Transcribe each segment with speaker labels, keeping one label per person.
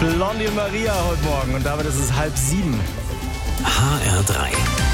Speaker 1: Blondie und Maria heute Morgen und damit ist es 6:30.
Speaker 2: HR3.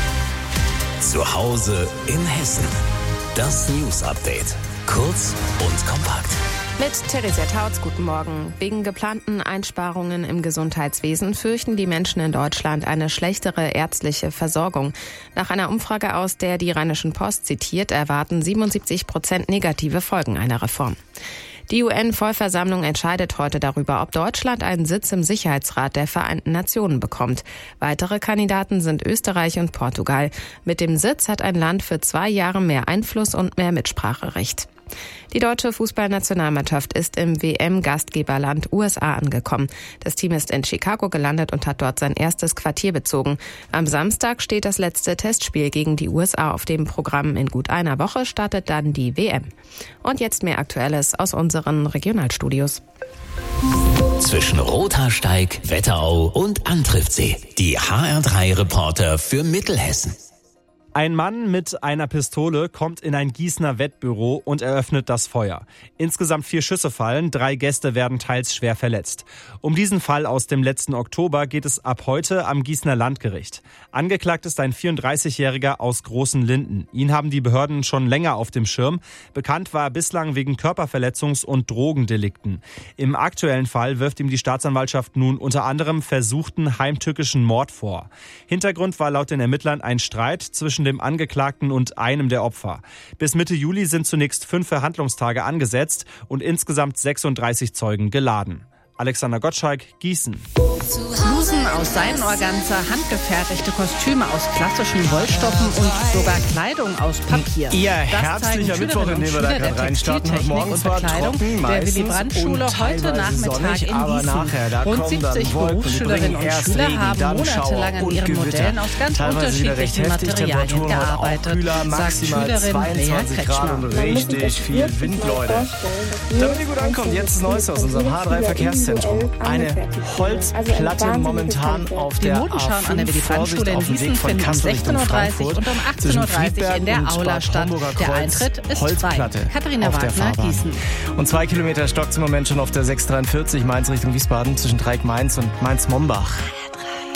Speaker 2: Zu Hause in Hessen. Das News-Update. Kurz und kompakt.
Speaker 3: Mit Theresia Tautz, guten Morgen. Wegen geplanten Einsparungen im Gesundheitswesen fürchten die Menschen in Deutschland eine schlechtere ärztliche Versorgung. Nach einer Umfrage aus der die Rheinischen Post zitiert, erwarten 77% negative Folgen einer Reform. Die UN-Vollversammlung entscheidet heute darüber, ob Deutschland einen Sitz im Sicherheitsrat der Vereinten Nationen bekommt. Weitere Kandidaten sind Österreich und Portugal. Mit dem Sitz hat ein Land für 2 Jahre mehr Einfluss und mehr Mitspracherecht. Die deutsche Fußballnationalmannschaft ist im WM-Gastgeberland USA angekommen. Das Team ist in Chicago gelandet und hat dort sein erstes Quartier bezogen. Am Samstag steht das letzte Testspiel gegen die USA auf dem Programm. In gut einer Woche startet dann die WM. Und jetzt mehr Aktuelles aus unseren Regionalstudios.
Speaker 2: Zwischen Rothaarsteig, Wetterau und Antriftsee. Die HR3-Reporter für Mittelhessen.
Speaker 1: Ein Mann mit einer Pistole kommt in ein Gießener Wettbüro und eröffnet das Feuer. Insgesamt 4 Schüsse fallen, 3 Gäste werden teils schwer verletzt. Um diesen Fall aus dem letzten Oktober geht es ab heute am Gießener Landgericht. Angeklagt ist ein 34-Jähriger aus Großen Linden. Ihn haben die Behörden schon länger auf dem Schirm. Bekannt war er bislang wegen Körperverletzungs- und Drogendelikten. Im aktuellen Fall wirft ihm die Staatsanwaltschaft nun unter anderem versuchten heimtückischen Mord vor. Hintergrund war laut den Ermittlern ein Streit zwischen dem Angeklagten und einem der Opfer. Bis Mitte Juli sind zunächst 5 Verhandlungstage angesetzt und insgesamt 36 Zeugen geladen. Alexander Gottschalk, Gießen.
Speaker 4: Blusen aus Seidenorganza, handgefertigte Kostüme aus klassischen Wollstoffen und sogar Kleidung aus Papier.
Speaker 1: Ja, herzlicher Mittwoch, in den wir da gerade reinstarten. Heute Morgen zwar trocken,
Speaker 4: der Willy-Brandt-Schule heute Nachmittag in Gießen. Rund 70 Berufsschülerinnen und Schüler haben monatelang an ihren Modellen aus ganz unterschiedlichen Materialien gearbeitet, sagt Schülerin Lea Kretschmer.
Speaker 1: Und richtig viel Wind, Leute. Damit ihr gut ankommt, jetzt das Neueste aus unserem H3-Verkehrszentrum. Eine Holzplatte momentan auf der A5,
Speaker 4: an der Willy-Brandt-Schule in Gießen finden um 16:30 Uhr und um 18:30 Uhr in der Aula statt. Der Eintritt ist frei. Katharina Wagner, Gießen.
Speaker 1: Und 2 Kilometer stockt es im Moment schon auf der 643 Mainz Richtung Wiesbaden zwischen Dreieck Mainz und Mainz-Mombach.